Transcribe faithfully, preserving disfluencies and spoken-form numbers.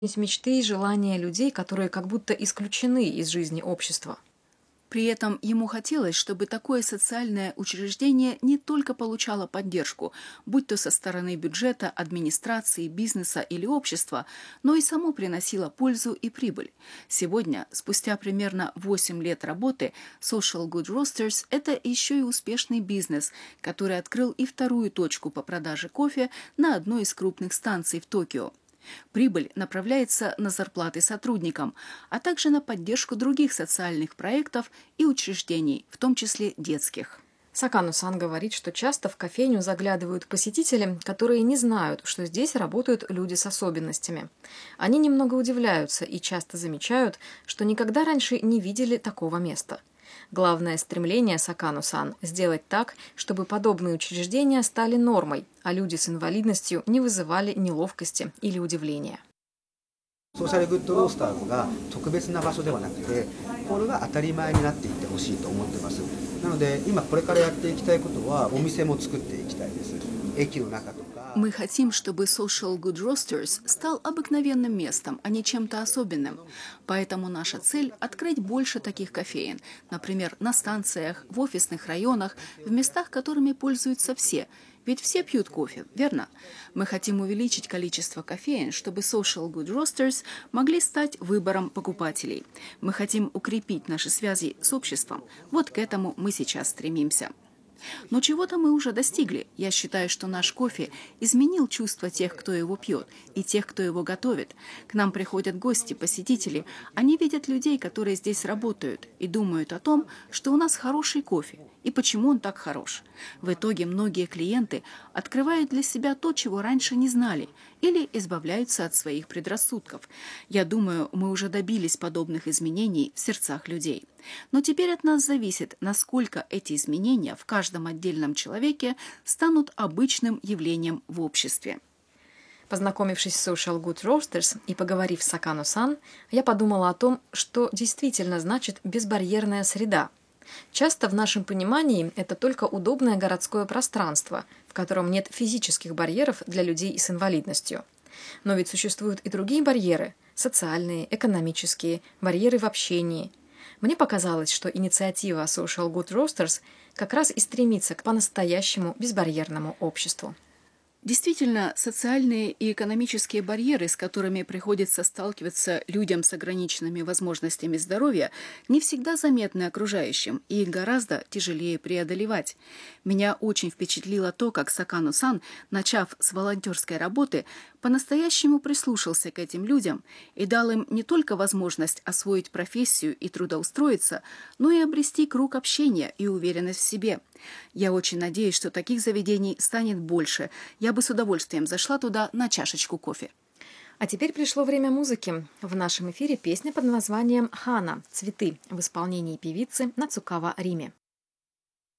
Есть мечты и желания людей, которые как будто исключены из жизни общества. При этом ему хотелось, чтобы такое социальное учреждение не только получало поддержку, будь то со стороны бюджета, администрации, бизнеса или общества, но и само приносило пользу и прибыль. Сегодня, спустя примерно восемь лет работы, Social Good Roasters – это еще и успешный бизнес, который открыл и вторую точку по продаже кофе на одной из крупных станций в Токио. Прибыль направляется на зарплаты сотрудникам, а также на поддержку других социальных проектов и учреждений, в том числе детских. Сакану-сан говорит, что часто в кофейню заглядывают посетители, которые не знают, что здесь работают люди с особенностями. Они немного удивляются и часто замечают, что никогда раньше не видели такого места. Главное стремление Сакану-сан – сделать так, чтобы подобные учреждения стали нормой, а люди с инвалидностью не вызывали неловкости или удивления. ソーシャルグッドロースターズが特別な場所ではなくて、これが当たり前になっていってほしいと思ってます。なので今これからやっていきたいことはお店も作っていきたいです。駅の中とか。 Мы хотим, чтобы Social Good Roasters стал обыкновенным местом, а не чем-то особенным. Поэтому наша цель – открыть больше таких кофеен, например, на станциях, в офисных районах, в местах, которыми пользуются все. Ведь все пьют кофе, верно? Мы хотим увеличить количество кофеен, чтобы Social Good Roasters могли стать выбором покупателей. Мы хотим укрепить наши связи с обществом. Вот к этому мы сейчас стремимся. Но чего-то мы уже достигли. Я считаю, что наш кофе изменил чувства тех, кто его пьет, и тех, кто его готовит. К нам приходят гости, посетители. Они видят людей, которые здесь работают, и думают о том, что у нас хороший кофе, и почему он так хорош. В итоге многие клиенты открывают для себя то, чего раньше не знали, или избавляются от своих предрассудков. Я думаю, мы уже добились подобных изменений в сердцах людей. Но теперь от нас зависит, насколько эти изменения в каждом отдельном человеке станут обычным явлением в обществе. Познакомившись с Social Good Roasters и поговорив с Сакану-сан, я подумала о том, что действительно значит безбарьерная среда. Часто в нашем понимании это только удобное городское пространство, в котором нет физических барьеров для людей с инвалидностью. Но ведь существуют и другие барьеры – социальные, экономические, барьеры в общении. Мне показалось, что инициатива Social Good Roasters как раз и стремится к по-настоящему безбарьерному обществу. Действительно, социальные и экономические барьеры, с которыми приходится сталкиваться людям с ограниченными возможностями здоровья, не всегда заметны окружающим и их гораздо тяжелее преодолевать. Меня очень впечатлило то, как Сакану-сан, начав с волонтерской работы, по-настоящему прислушался к этим людям и дал им не только возможность освоить профессию и трудоустроиться, но и обрести круг общения и уверенность в себе. Я очень надеюсь, что таких заведений станет больше. Я бы с удовольствием зашла туда на чашечку кофе. А теперь пришло время музыки. В нашем эфире песня под названием «Хана. Цветы» в исполнении певицы Нацукава Рими.